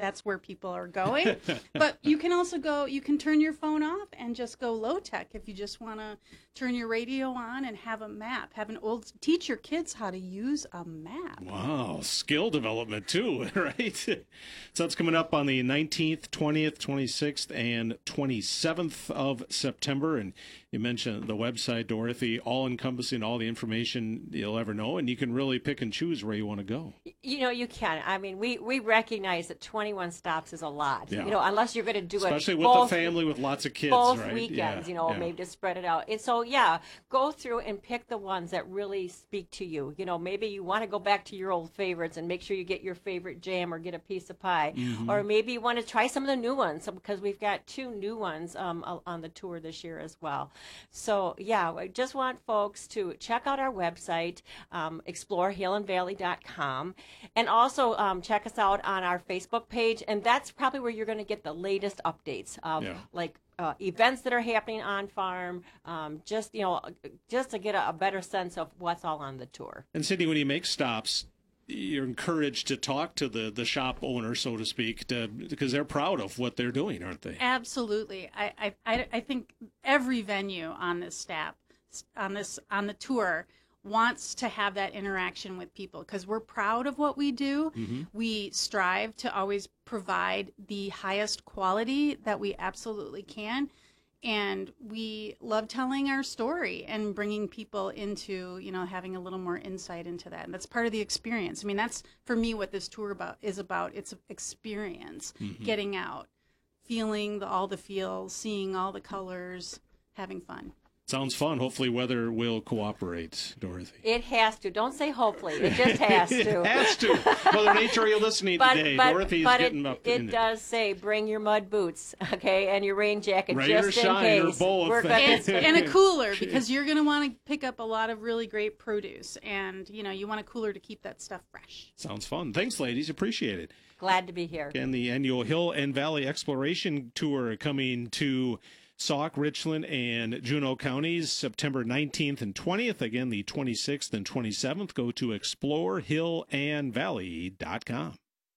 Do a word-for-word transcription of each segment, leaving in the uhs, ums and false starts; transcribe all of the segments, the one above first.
that's where people are going. But you can also go, you can turn your phone off and just go low tech if you just want to turn your radio on and have a map. Have an old, teach your kids how to use a map. Wow, skill development too, right? So that's coming up on the nineteenth, twentieth, twenty-sixth, and twenty-seventh of September. And you mentioned the website, Dorothy, all-encompassing all the information you'll ever know, and you can really pick and choose where you want to go. You know, you can. I mean, we, we recognize that twenty-one stops is a lot, yeah. you know, unless you're going to do Especially it with both, a family with lots of kids, both right? weekends, yeah. you know, yeah. maybe to spread it out. And so, yeah, go through and pick the ones that really speak to you. You know, maybe you want to go back to your old favorites and make sure you get your favorite jam or get a piece of pie. Mm-hmm. Or maybe you want to try some of the new ones, because we've got two new ones um, on the tour this year as well. So, yeah, I just want folks to check out our website, um, explore hill and valley dot com, and also um, check us out on our Facebook page, and that's probably where you're going to get the latest updates of yeah. like uh, events that are happening on farm, um, just you know, just to get a, a better sense of what's all on the tour. And Cindy, when you make stops, you're encouraged to talk to the, the shop owner, so to speak, to, because they're proud of what they're doing, aren't they? Absolutely. I I, I think every venue on this staff, on this on the tour, wants to have that interaction with people because we're proud of what we do. Mm-hmm. We strive to always provide the highest quality that we absolutely can. And we love telling our story and bringing people into, you know, having a little more insight into that. And that's part of the experience. I mean, that's, for me, what this tour about is about. It's experience, mm-hmm. getting out, feeling the, all the feels, seeing all the colors, having fun. Sounds fun. Hopefully weather will cooperate, Dorothy. It has to. Don't say hopefully. It just has to. It has to. Mother Nature, are you listening but, today? But, Dorothy's but getting it, up it in does say bring your mud boots, okay, and your rain jacket Rain just or in shine, case. or both. We're and, gonna... and a cooler, because you're going to want to pick up a lot of really great produce. And, you know, you want a cooler to keep that stuff fresh. Sounds fun. Thanks, ladies. Appreciate it. Glad to be here. And the annual Hill and Valley Exploration Tour coming to Sauk, Richland, and Juneau counties, September nineteenth and twentieth. Again, the twenty-sixth and twenty-seventh. Go to explore hill and valley dot com.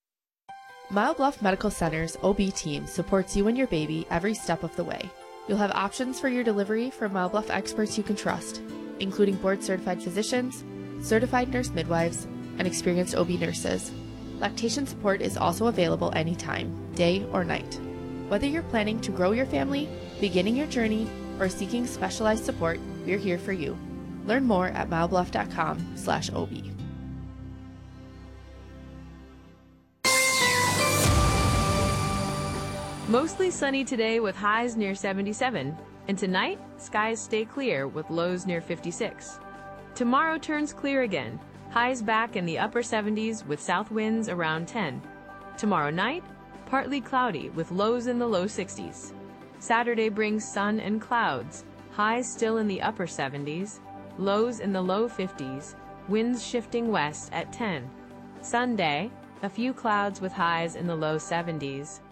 Mile Bluff Medical Center's O B team supports you and your baby every step of the way. You'll have options for your delivery from Mile Bluff experts you can trust, including board-certified physicians, certified nurse midwives, and experienced O B nurses. Lactation support is also available anytime, day or night. Whether you're planning to grow your family, beginning your journey, or seeking specialized support, we're here for you. Learn more at milebluff.com slash OB. Mostly sunny today with highs near seventy-seven. And tonight, skies stay clear with lows near fifty-six. Tomorrow turns clear again. Highs back in the upper seventies with south winds around ten. Tomorrow night, partly cloudy with lows in the low sixties. Saturday brings sun and clouds. Highs still in the upper seventies. Lows in the low fifties. Winds shifting west at ten. Sunday, a few clouds with highs in the low seventies.